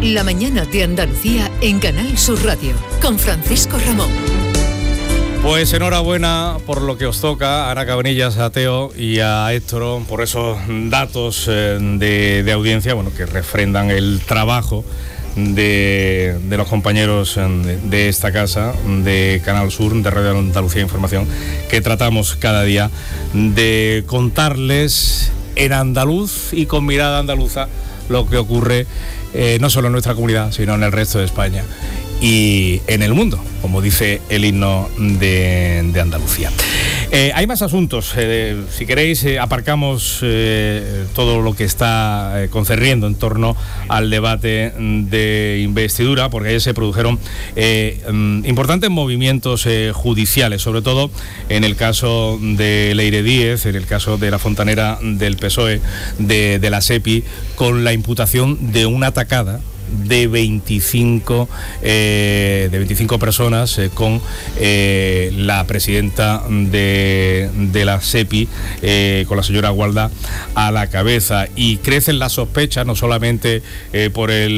La mañana de Andalucía en Canal Sur Radio, con Francisco Ramón. Pues enhorabuena por lo que os toca, a Ana Cabanillas, a Teo y a Héctor, por esos datos de audiencia, bueno, que refrendan el trabajo de los compañeros de esta casa, de Canal Sur, de Radio Andalucía Información, que tratamos cada día de contarles en andaluz y con mirada andaluza lo que ocurre no solo en nuestra comunidad, sino en el resto de España y en el mundo, como dice el himno de Andalucía. Hay más asuntos. Si queréis, aparcamos todo lo que está concerniendo en torno al debate de investidura, porque ayer se produjeron importantes movimientos judiciales, sobre todo en el caso de Leire Díez, en el caso de la fontanera del PSOE, de la SEPI, con la imputación de una atacada de 25 personas con la presidenta de la SEPI, con la señora Gualda a la cabeza, y crecen las sospechas no solamente por el